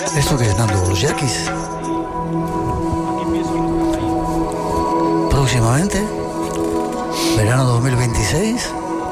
¿Esto qué es, Nando? ¿Los yaquis? Próximamente, verano 2026,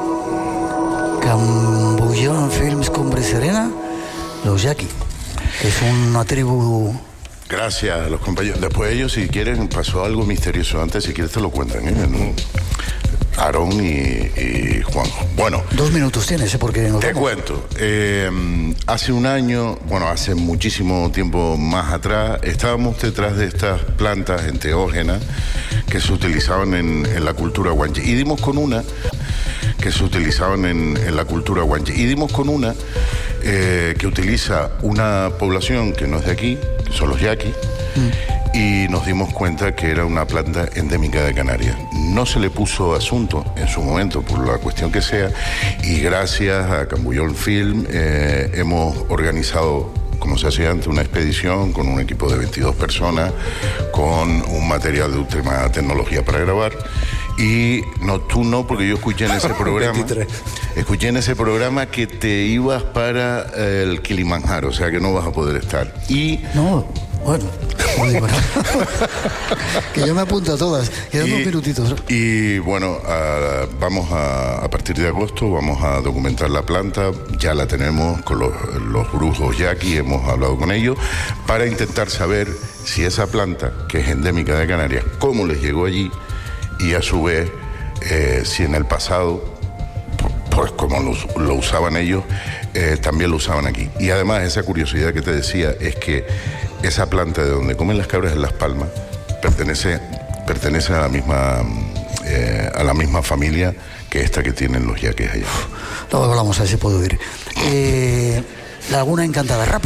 Cambullón Films Cumbre Serena, los yaquis, que es una tribu... Gracias a los compañeros. Después ellos, si quieren, pasó algo misterioso antes, si quieres te lo cuentan, ¿eh? Aarón y Juanjo. Bueno. 2 minutos tienes, porque nos te vamos. cuento. Hace un año, bueno, hace muchísimo tiempo más atrás, estábamos detrás de estas plantas enteógenas que se utilizaban en la cultura guanche. Y dimos con una que se utilizaban en la cultura guanche. Y dimos con una que utiliza una población que no es de aquí, que son los yaquis, y nos dimos cuenta que era una planta endémica de Canarias. No se le puso asunto en su momento, por la cuestión que sea, y gracias a Cambullón Film hemos organizado, como se hacía antes, una expedición con un equipo de 22 personas, con un material de última tecnología para grabar. Y no, tú no, porque yo escuché en ese programa 23. Escuché en ese programa que te ibas para el Kilimanjaro, o sea que no vas a poder estar. Y no, bueno, no digo nada. Que yo me apunto a todas, quedan 2 minutitos. Y bueno, vamos a partir de agosto vamos a documentar la planta, ya la tenemos con los brujos yaquis, hemos hablado con ellos, para intentar saber si esa planta, que es endémica de Canarias, cómo les llegó allí, y a su vez, si en el pasado, pues como lo usaban ellos, también lo usaban aquí. Y además esa curiosidad que te decía es que esa planta de donde comen las cabras en Las Palmas pertenece a la misma familia que esta que tienen los yaques allá. Luego hablamos, a ver si puedo ir. Laguna Encantada, rápido.